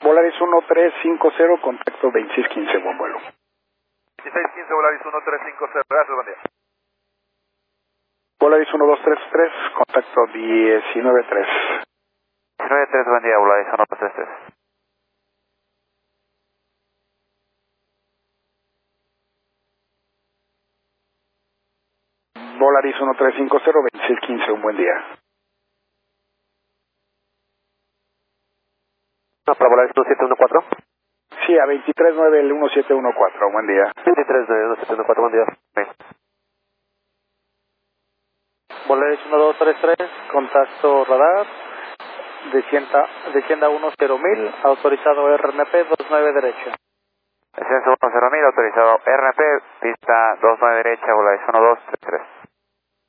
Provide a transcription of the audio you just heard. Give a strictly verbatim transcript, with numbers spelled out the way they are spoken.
Volaris uno tres cinco cero, contacto veintiséis quince, buen vuelo. veintiséis quince, Volaris uno tres cinco cero, gracias, buen día. Volaris uno dos tres tres, contacto diecinueve tres. diecinueve tres, buen día, Volaris uno dos tres tres. Volaris uno tres cinco cero, veintiséis quince, un buen día. No, para Volaris uno siete uno cuatro. Sí, a veintitrés nueve el uno siete uno cuatro, buen día. veintitrés nueve uno siete uno cuatro, buen día. Volaris uno dos tres tres, contacto radar, descienda, descienda uno cero mil, autorizado R M P dos nueve derecha. Descenso uno cero mil, autorizado R M P, pista dos nueve derecha, Volaris uno dos tres tres.